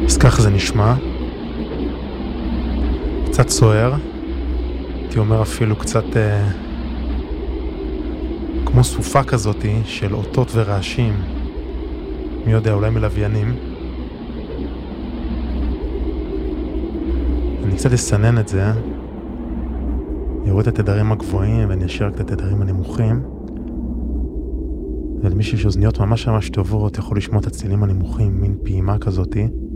אז כך זה נשמע. קצת סוער. הייתי אומר אפילו קצת כמו סופה כזאת של אותות ורעשים. מי יודע, אולי מלוויינים. אני קצת אסנן את זה. יוריד את התדרים הגבוהים ואני אשאיר רק את התדרים הנמוכים. ולמי שיש אוזניות ממש טובות יכול לשמוע את הצלילים הנמוכים, מין פעימה כזאת.